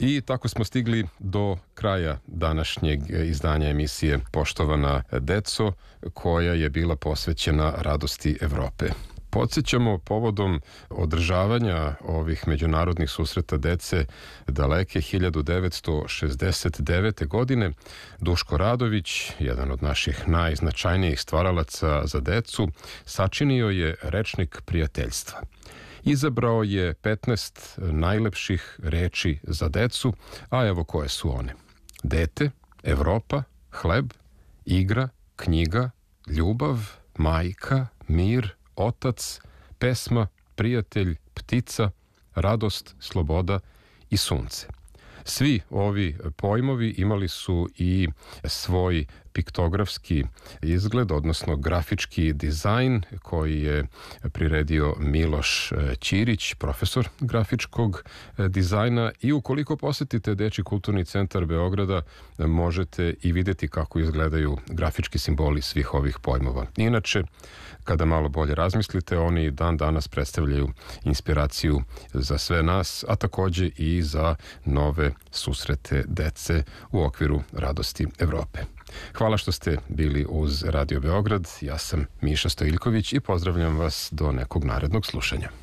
I tako smo stigli do kraja današnjeg izdanja emisije Poštovana deco, koja je bila posvećena radosti Evrope. Podsjećamo, povodom održavanja ovih međunarodnih susreta dece daleke 1969. godine, Duško Radović, jedan od naših najznačajnijih stvaralaca za decu, sačinio je rečnik prijateljstva. Izabrao je 15 najlepših reči za decu, a evo koje su one. Dete, Evropa, hleb, igra, knjiga, ljubav, majka, mir, otac, pesma, prijatelj, ptica, radost, sloboda i sunce. Svi ovi pojmovi imali su i svoj piktografski izgled, odnosno grafički dizajn koji je priredio Miloš Ćirić, profesor grafičkog dizajna, i ukoliko posetite Dečiji kulturni centar Beograda možete i videti kako izgledaju grafički simboli svih ovih pojmova. Inače, kada malo bolje razmislite, oni dan danas predstavljaju inspiraciju za sve nas, a takođe i za nove susrete dece u okviru radosti Evrope. Hvala što ste bili uz Radio Beograd. Ja sam Miša Stojiljković i pozdravljam vas do nekog narednog slušanja.